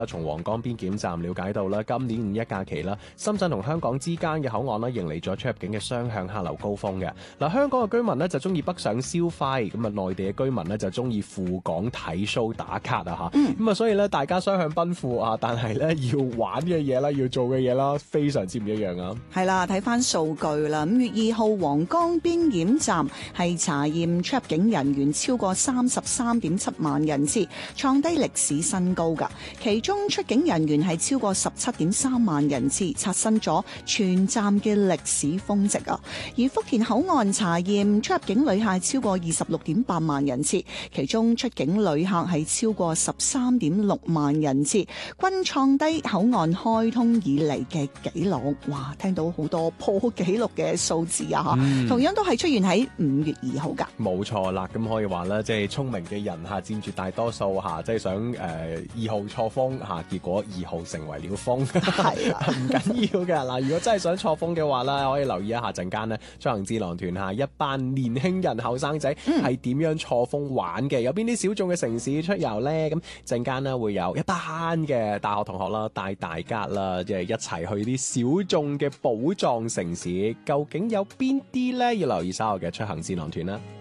從皇崗邊檢站了解到啦，今年五一假期啦，深圳同香港之間嘅口岸咧迎嚟咗出入境嘅雙向客流高峰嘅。嗱，香港嘅居民咧就中意北上消費，咁啊內地嘅居民咧就中意赴港睇 show 打卡啊嚇。咁啊所以咧大家雙向奔赴啊，但係咧要玩嘅嘢啦，要做嘅嘢啦，非常之唔一樣啊。 係啦，睇翻數據啦，5月2號皇崗邊檢站係查驗出入境人員超過33.7萬人次，創低歷史新高㗎。其中出境人員係超過17.3萬人次，刷新咗全站嘅歷史峰值啊！而福田口岸查驗出入境旅客超過26.8萬人次，其中出境旅客係超過13.6萬人次，均創低口岸開通以嚟嘅紀錄。哇！聽到好多破紀錄嘅數字啊！同樣都係出現喺5月2號㗎。 冇錯啦，咁可以話咧，即係聰明嘅人嚇佔住大多數嚇，即係想2號錯峰嚇，結果2號成為了風，係啊，唔緊要嘅。嗱，如果真係想錯峰嘅話咧，可以留意一下陣間咧，出行智囊團下一班年輕人後生仔係點樣錯峰玩嘅，有邊啲小眾嘅城市出遊咧？咁陣間咧會有一班嘅大學同學啦，帶大家啦，即係一齊去啲小眾嘅寶藏城市，究竟有邊啲咧？要留意稍後嘅出行智囊團啦。